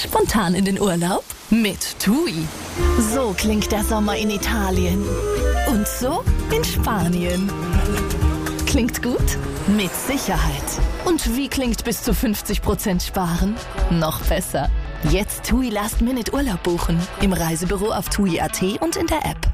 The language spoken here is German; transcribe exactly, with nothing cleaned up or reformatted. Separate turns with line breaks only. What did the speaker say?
Spontan in den Urlaub? Mit TUI. So klingt der Sommer in Italien. Und so in Spanien. Klingt gut? Mit Sicherheit. Und wie klingt bis zu fünfzig Prozent sparen? Noch besser. Jetzt TUI Last Minute Urlaub buchen. Im Reisebüro auf T U I punkt A T und in der App.